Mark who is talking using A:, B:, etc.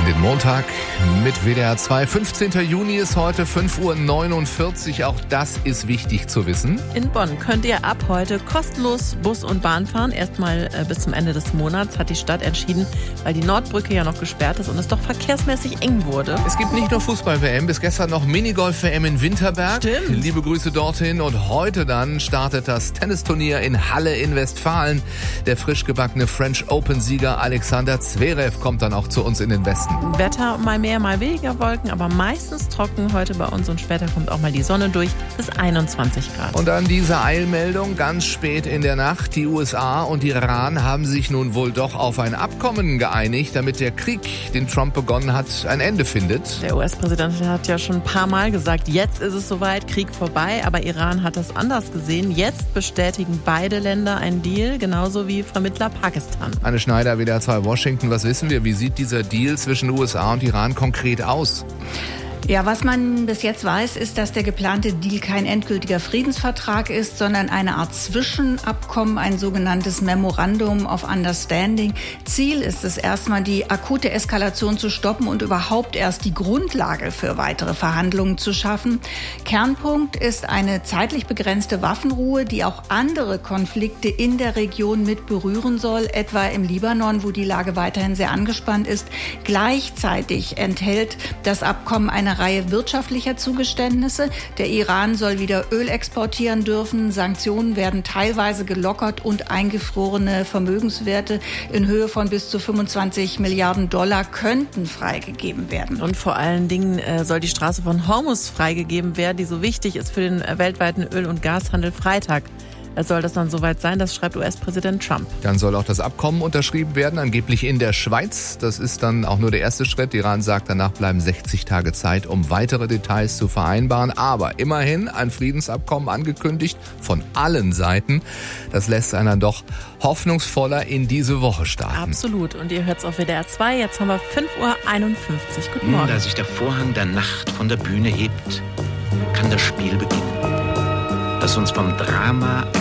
A: in den Montag mit WDR 2. 15. Juni ist heute 5:49 Uhr. Auch das ist wichtig zu wissen.
B: In Bonn könnt ihr ab heute kostenlos Bus und Bahn fahren. Erstmal bis zum Ende des Monats hat die Stadt entschieden, weil die Nordbrücke ja noch gesperrt ist und es doch verkehrsmäßig eng wurde.
A: Es gibt nicht nur Fußball-WM, bis gestern noch Minigolf-WM in Winterberg.
B: Stimmt.
A: Liebe Grüße dorthin. Und heute dann startet das Tennisturnier in Halle in Westfalen. Der frisch gebackene French Open-Sieger Alexander Zverev kommt dann auch zu uns in den Westen.
B: Wetter mal mehr, mal weniger Wolken, aber meistens trocken heute bei uns und später kommt auch mal die Sonne durch bis 21 Grad.
A: Und dann diese Eilmeldung ganz spät in der Nacht. Die USA und Iran haben sich nun wohl doch auf ein Abkommen geeinigt, damit der Krieg, den Trump begonnen hat, ein Ende findet.
B: Der US-Präsident hat ja schon ein paar Mal gesagt, jetzt ist es soweit, Krieg vorbei, aber Iran hat das anders gesehen. Jetzt bestätigen beide Länder einen Deal, genauso wie Vermittler Pakistan.
A: Anne Schneider, WDR 2 Washington. Was wissen wir? Wie sieht dieser Deal zwischen USA und Iran konkret aus?
C: Ja, was man bis jetzt weiß, ist, dass der geplante Deal kein endgültiger Friedensvertrag ist, sondern eine Art Zwischenabkommen, ein sogenanntes Memorandum of Understanding. Ziel ist es erstmal, die akute Eskalation zu stoppen und überhaupt erst die Grundlage für weitere Verhandlungen zu schaffen. Kernpunkt ist eine zeitlich begrenzte Waffenruhe, die auch andere Konflikte in der Region mit berühren soll, etwa im Libanon, wo die Lage weiterhin sehr angespannt ist. Gleichzeitig enthält das Abkommen eine Reihe wirtschaftlicher Zugeständnisse. Der Iran soll wieder Öl exportieren dürfen. Sanktionen werden teilweise gelockert und eingefrorene Vermögenswerte in Höhe von bis zu 25 Milliarden Dollar könnten freigegeben werden.
B: Und vor allen Dingen soll die Straße von Hormuz freigegeben werden, die so wichtig ist für den weltweiten Öl- und Gashandel. Freitag soll das dann soweit sein, das schreibt US-Präsident Trump.
A: Dann soll auch das Abkommen unterschrieben werden, angeblich in der Schweiz. Das ist dann auch nur der erste Schritt. Iran sagt, danach bleiben 60 Tage Zeit, um weitere Details zu vereinbaren. Aber immerhin ein Friedensabkommen angekündigt von allen Seiten. Das lässt einen dann doch hoffnungsvoller in diese Woche starten.
B: Absolut. Und ihr hört es auf WDR 2. Jetzt haben wir 5:51 Uhr. Guten Morgen.
D: Da sich der Vorhang der Nacht von der Bühne hebt, kann das Spiel beginnen, das uns vom Drama